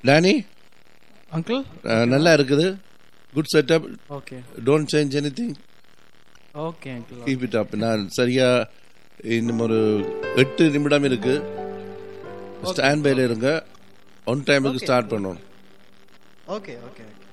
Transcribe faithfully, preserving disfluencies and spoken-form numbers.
Danny uncle நல்லா இருக்குது. Good setup. Okay don't change anything. Okay uncle keep it up. நான் சரியா இன்னும் ஒரு எட்டு நிமிடம் இருக்கு. ஸ்டாண்ட் பைல இருங்க. ஒன் டைமுக்கு ஸ்டார்ட் பண்ணணும். Okay okay okay